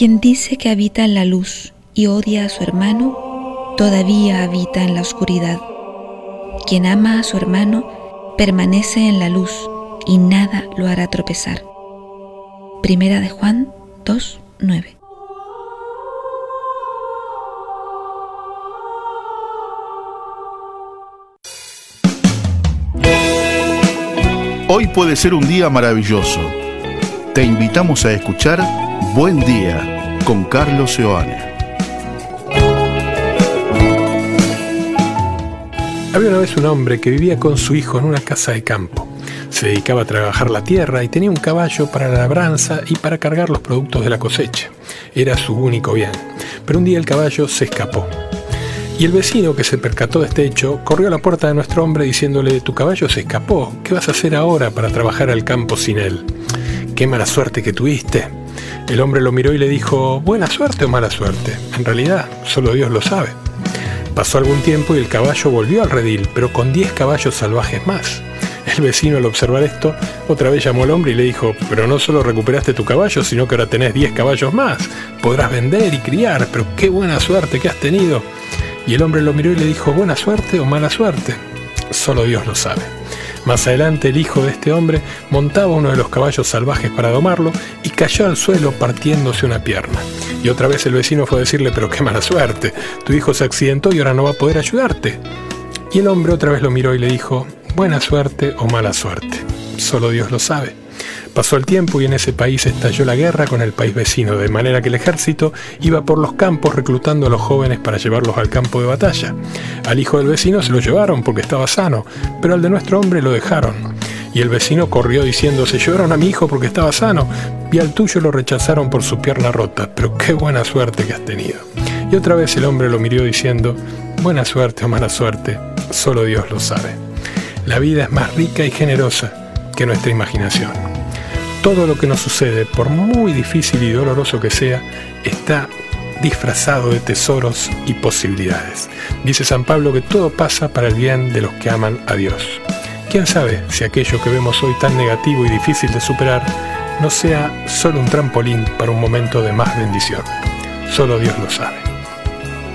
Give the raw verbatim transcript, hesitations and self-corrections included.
Quien dice que habita en la luz y odia a su hermano, todavía habita en la oscuridad. Quien ama a su hermano permanece en la luz y nada lo hará tropezar. Primera de Juan dos, nueve. Hoy puede ser un día maravilloso. Te invitamos a escuchar Buen Día con Carlos Seoane. Había una vez un hombre que vivía con su hijo en una casa de campo. Se dedicaba a trabajar la tierra y tenía un caballo para la labranza y para cargar los productos de la cosecha. Era su único bien. Pero un día el caballo se escapó. Y el vecino, que se percató de este hecho, corrió a la puerta de nuestro hombre diciéndole: «Tu caballo se escapó. ¿Qué vas a hacer ahora para trabajar al campo sin él? ¡Qué mala suerte que tuviste!». El hombre lo miró y le dijo: «¿Buena suerte o mala suerte? En realidad, solo Dios lo sabe». Pasó algún tiempo y el caballo volvió al redil, pero con diez caballos salvajes más. El vecino, al observar esto, otra vez llamó al hombre y le dijo: «Pero no solo recuperaste tu caballo, sino que ahora tenés diez caballos más. Podrás vender y criar, pero qué buena suerte que has tenido». Y el hombre lo miró y le dijo: «¿Buena suerte o mala suerte? Solo Dios lo sabe». Más adelante, el hijo de este hombre montaba uno de los caballos salvajes para domarlo y cayó al suelo partiéndose una pierna. Y otra vez el vecino fue a decirle: «Pero qué mala suerte, tu hijo se accidentó y ahora no va a poder ayudarte». Y el hombre otra vez lo miró y le dijo: «Buena suerte o mala suerte, solo Dios lo sabe». Pasó el tiempo y en ese país estalló la guerra con el país vecino, de manera que el ejército iba por los campos reclutando a los jóvenes para llevarlos al campo de batalla. Al hijo del vecino se lo llevaron porque estaba sano, pero al de nuestro hombre lo dejaron. Y el vecino corrió diciendo: «Se llevaron a mi hijo porque estaba sano, y al tuyo lo rechazaron por su pierna rota, pero qué buena suerte que has tenido». Y otra vez el hombre lo miró diciendo: «Buena suerte o mala suerte, solo Dios lo sabe». La vida es más rica y generosa que nuestra imaginación. Todo lo que nos sucede, por muy difícil y doloroso que sea, está disfrazado de tesoros y posibilidades. Dice San Pablo que todo pasa para el bien de los que aman a Dios. ¿Quién sabe si aquello que vemos hoy tan negativo y difícil de superar no sea solo un trampolín para un momento de más bendición? Solo Dios lo sabe.